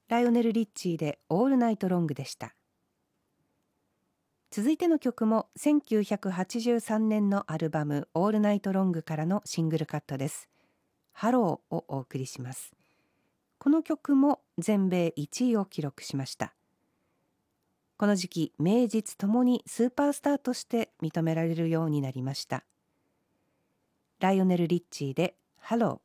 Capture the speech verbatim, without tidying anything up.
ライオネル・リッチーでオールナイトロングでした。続いての曲もせんきゅうひゃくはちじゅうさんねんのアルバムオールナイトロングからのシングルカットです。ハローをお送りします。この曲も全米いちいを記録しました。この時期、名実ともにスーパースターとして認められるようになりました。ライオネル・リッチーでハロー。